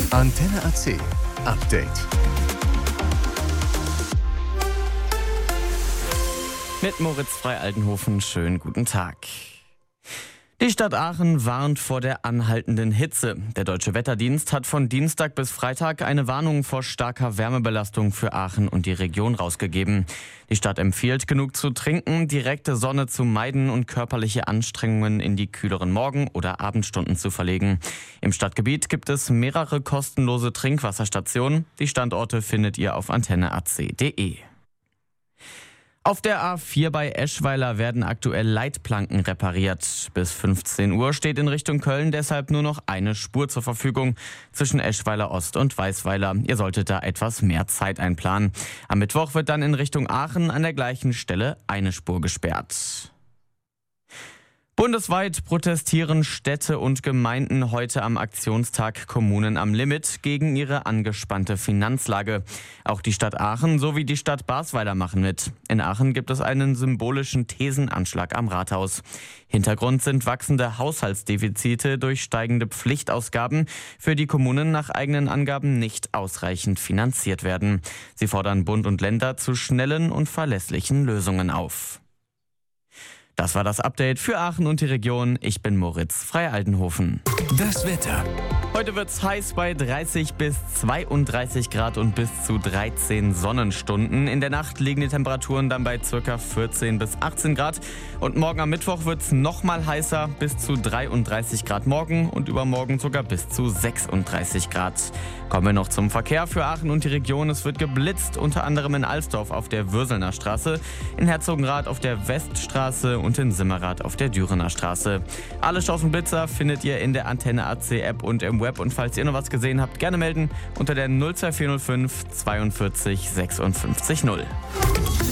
Antenne AC Update. Mit Moritz Frei-Altenhofen, schönen guten Tag. Die Stadt Aachen warnt vor der anhaltenden Hitze. Der Deutsche Wetterdienst hat von Dienstag bis Freitag eine Warnung vor starker Wärmebelastung für Aachen und die Region rausgegeben. Die Stadt empfiehlt, genug zu trinken, direkte Sonne zu meiden und körperliche Anstrengungen in die kühleren Morgen- oder Abendstunden zu verlegen. Im Stadtgebiet gibt es mehrere kostenlose Trinkwasserstationen. Die Standorte findet ihr auf antenneac.de. Auf der A4 bei Eschweiler werden aktuell Leitplanken repariert. Bis 15 Uhr steht in Richtung Köln deshalb nur noch eine Spur zur Verfügung zwischen Eschweiler Ost und Weißweiler. Ihr solltet da etwas mehr Zeit einplanen. Am Mittwoch wird dann in Richtung Aachen an der gleichen Stelle eine Spur gesperrt. Bundesweit protestieren Städte und Gemeinden heute am Aktionstag Kommunen am Limit gegen ihre angespannte Finanzlage. Auch die Stadt Aachen sowie die Stadt Basweiler machen mit. In Aachen gibt es einen symbolischen Thesenanschlag am Rathaus. Hintergrund sind wachsende Haushaltsdefizite durch steigende Pflichtausgaben, für die Kommunen nach eigenen Angaben nicht ausreichend finanziert werden. Sie fordern Bund und Länder zu schnellen und verlässlichen Lösungen auf. Das war das Update für Aachen und die Region. Ich bin Moritz Frei-Altenhofen. Das Wetter. Heute wird's heiß bei 30 bis 32 Grad und bis zu 13 Sonnenstunden. In der Nacht liegen die Temperaturen dann bei ca. 14 bis 18 Grad. Und morgen am Mittwoch wird's nochmal heißer, bis zu 33 Grad morgen und übermorgen sogar bis zu 36 Grad. Kommen wir noch zum Verkehr für Aachen und die Region. Es wird geblitzt, unter anderem in Alsdorf auf der Würselner Straße, in Herzogenrath auf der Weststraße und in Simmerath auf der Dürener Straße. Alle Chancen Blitzer findet ihr in der Antenne AC App und im Web. Und falls ihr noch was gesehen habt, gerne melden unter der 02405 42 56 0.